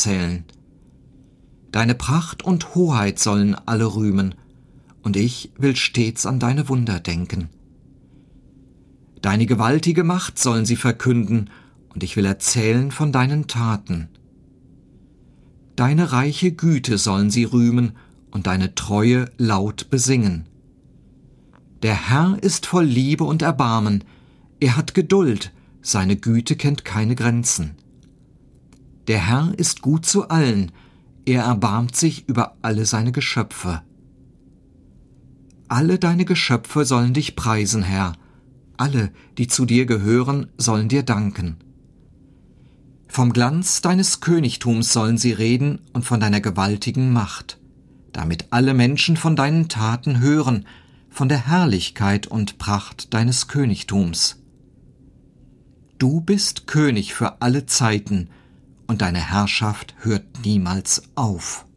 erzählen. Deine Pracht und Hoheit sollen alle rühmen, und ich will stets an deine Wunder denken. Deine gewaltige Macht sollen sie verkünden, und ich will erzählen von deinen Taten. Deine reiche Güte sollen sie rühmen und deine Treue laut besingen. Der Herr ist voll Liebe und Erbarmen, er hat Geduld, seine Güte kennt keine Grenzen. Der Herr ist gut zu allen, er erbarmt sich über alle seine Geschöpfe. Alle deine Geschöpfe sollen dich preisen, Herr, alle, die zu dir gehören, sollen dir danken. Vom Glanz deines Königtums sollen sie reden und von deiner gewaltigen Macht, damit alle Menschen von deinen Taten hören, von der Herrlichkeit und Pracht deines Königtums. Du bist König für alle Zeiten, und deine Herrschaft hört niemals auf.